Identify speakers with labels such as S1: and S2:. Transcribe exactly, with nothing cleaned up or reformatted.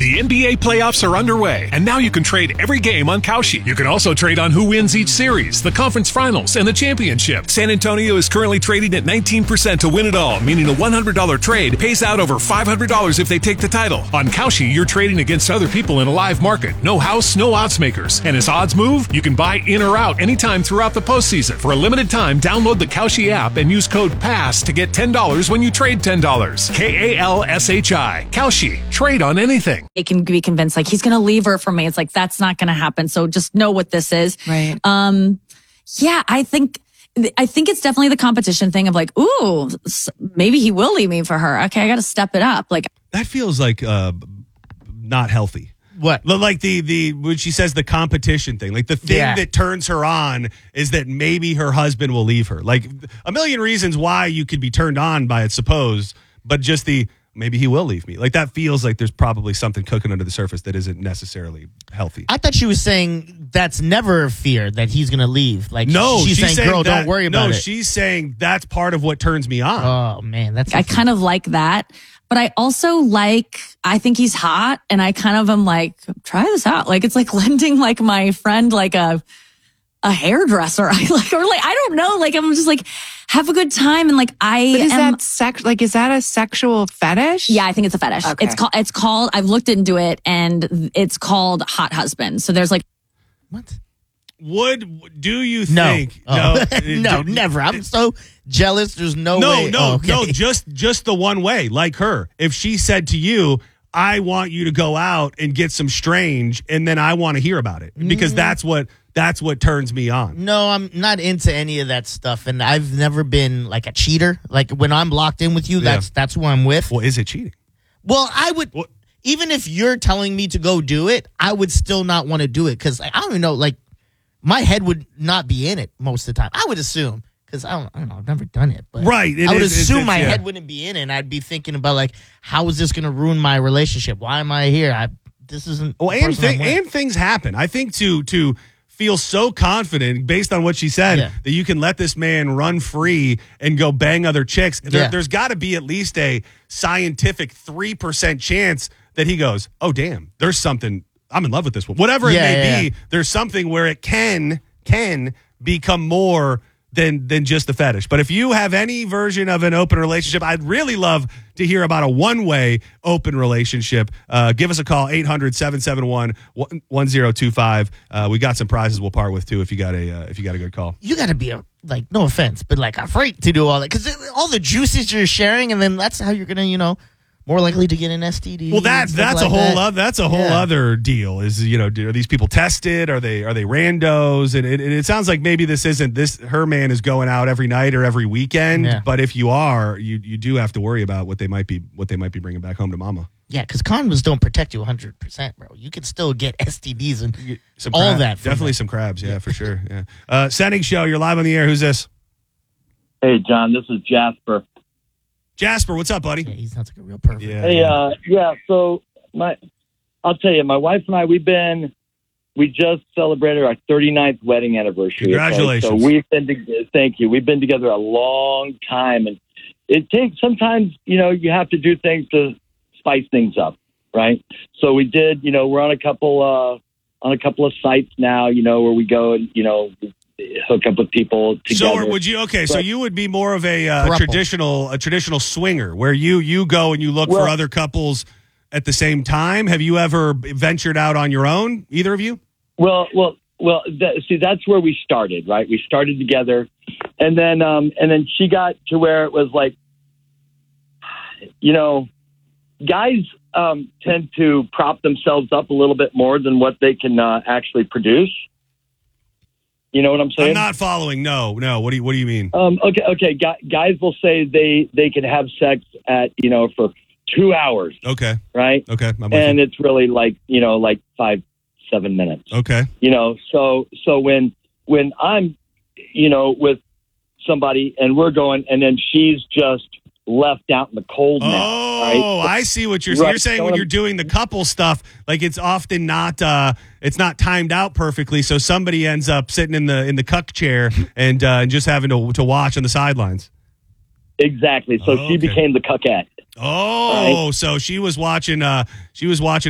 S1: The N B A playoffs are underway, and now you can trade every game on Kalshi. You can also trade on who wins each series, the conference finals, and the championship. San Antonio is currently trading at nineteen percent to win it all, meaning a one hundred dollars trade pays out over five hundred dollars if they take the title. On Kalshi, you're trading against other people in a live market. No house, no odds makers. And as odds move, you can buy in or out anytime throughout the postseason. For a limited time, download the Kalshi app and use code PASS to get ten dollars when you trade ten dollars. K A L S H I. Kalshi. Trade on anything.
S2: It can be convinced like he's going to leave her for me. It's like, that's not going to happen. So just know what this is.
S3: Right.
S2: Um, yeah, I think, I think it's definitely the competition thing of like, ooh, maybe he will leave me for her. Okay. I got to step it up. Like
S4: that feels like, uh, not healthy.
S5: What?
S4: Like the, the, when she says the competition thing, like the thing
S5: Yeah.
S4: that turns her on is that maybe her husband will leave her. Like a million reasons why you could be turned on by it, suppose, but just the, maybe he will leave me. Like that feels like there's probably something cooking under the surface that isn't necessarily healthy.
S5: I thought she was saying that's never a fear that he's going to leave. Like
S4: No,
S5: she's,
S4: she's
S5: saying, girl,
S4: that,
S5: don't worry about
S4: no,
S5: it.
S4: No, she's saying that's part of what turns me on.
S5: Oh man, that's
S2: I kind of like that. But I also like, I think he's hot and I kind of am like, try this out. Like it's like lending like my friend like a a hairdresser. I like, or like, I don't know. Like I'm just like, have a good time. And like, I
S3: But is
S2: am.
S3: that sex? Like, is that a sexual fetish?
S2: Yeah, I think it's a fetish.
S3: Okay.
S2: It's called, it's called, I've looked into it and it's called hot husband. So there's like,
S5: what?
S4: Would, do you
S5: No.
S4: think?
S5: Oh.
S4: No,
S5: no, never. I'm so jealous. There's no,
S4: No,
S5: way.
S4: no,
S5: Oh, okay.
S4: no, just just the one way, like her. If she said to you, I want you to go out and get some strange, and then I want to hear about it. Because that's what that's what turns me on.
S5: No, I'm not into any of that stuff, and I've never been like a cheater. Like when I'm locked in with you, that's
S4: Yeah.
S5: that's who I'm with.
S4: Well, is it cheating?
S5: Well, I would,
S4: What?
S5: even if you're telling me to go do it, I would still not want to do it because like, I don't even know. Like my head would not be in it most of the time. I would assume because I don't, I don't know. I've never done it, but
S4: Right, it
S5: I would
S4: is- it's-
S5: assume
S4: it's-
S5: my
S4: yeah.
S5: head wouldn't be in it. And I'd be thinking about like, how is this going to ruin my relationship? Why am I here? I this isn't.
S4: Well,
S5: the
S4: and,
S5: person I'm
S4: thi-
S5: with.
S4: and things happen. I think to to feel so confident based on what she said
S5: Yeah.
S4: that you can let this man run free and go bang other chicks. There,
S5: Yeah.
S4: There's got to be at least a scientific three percent chance that he goes, oh, damn, there's something. I'm in love with this one. Whatever it
S5: Yeah,
S4: may
S5: yeah,
S4: be,
S5: yeah.
S4: there's something where it can can become more than than just the fetish. But if you have any version of an open relationship, I'd really love to hear about a one-way open relationship. Uh, give us a call, eight hundred, seven seven one, one zero two five. Uh, we got some prizes we'll part with, too, if you got a uh, if you got a good call.
S5: You got to be a like, no offense, but like a freak to do all that because all the juices you're sharing, and then that's how you're gonna, you know, more likely to get an S T D.
S4: Well, that's
S5: and stuff
S4: that's
S5: like
S4: a whole
S5: that.
S4: other that's a whole
S5: Yeah.
S4: other deal. Is you know, do, are these people tested? Are they are they randos? And it, it, it sounds like maybe this isn't this. Her man is going out every night or every weekend.
S5: Yeah.
S4: But if you are, you you do have to worry about what they might be what they might be bringing back home to mama.
S5: Yeah, because condoms don't protect you one hundred percent, bro. You can still get S T Ds and
S4: Some
S5: all
S4: crab-
S5: that. from
S4: definitely
S5: them.
S4: some crabs. Yeah, for sure. Yeah. Uh, Setting show. You're live on the air. Who's this?
S6: Hey, John, this is Jasper.
S4: Jasper. What's up, buddy?
S5: Yeah, he sounds like a real perfect.
S4: Yeah.
S6: Hey, uh, yeah, so my, I'll tell you, my wife and I, we've been, we just celebrated our thirty-ninth wedding anniversary. okay?
S4: Congratulations.
S6: So we've been, to, thank you. We've been together a long time, and it takes, sometimes, you know, you have to do things to spice things up, right? So we did, you know, we're on a couple, uh, on a couple of sites now, you know, where we go and, you know, hook up with people together.
S4: So would you? Okay, so
S6: But-
S4: you would be more of a uh,
S5: Throuple.
S4: traditional a traditional swinger, where you you go and you look for
S6: Well-
S4: other couples at the same time. Have you ever ventured out on your own? Either of you?
S6: Well, well, well. That, see, that's where we started, right? We started together, and then, um, and then she got to where it was like, you know, guys um, tend to prop themselves up a little bit more than what they can uh, actually produce. You know what I'm saying?
S4: I'm not following. No, no. What do you What do you mean?
S6: Um, okay, okay. Gu- guys will say they they can have sex at you know for two hours,
S4: Okay,
S6: right?
S4: okay. I'm with
S6: And
S4: you.
S6: it's really like you know like five seven minutes.
S4: Okay.
S6: You know, so so when when I'm, you know, with somebody and we're going, and then she's just left out in the cold now.
S4: Oh,
S6: right?
S4: I see what you're saying.
S6: Right.
S4: You're saying
S6: So
S4: when
S6: I'm-
S4: you're doing the couple stuff, like it's often not uh it's not timed out perfectly, so somebody ends up sitting in the in the cuck chair and uh, and just having to to watch on the sidelines.
S6: Exactly. So
S4: Oh,
S6: she
S4: okay.
S6: became the cuckette.
S4: Oh,
S6: Right.
S4: so she was watching uh she was watching